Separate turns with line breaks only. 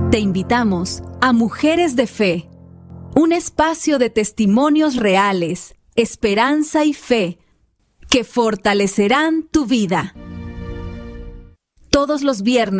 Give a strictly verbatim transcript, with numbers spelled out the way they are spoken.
Te invitamos a Mujeres de Fe, un espacio de testimonios reales, esperanza y fe que fortalecerán tu vida. Todos los viernes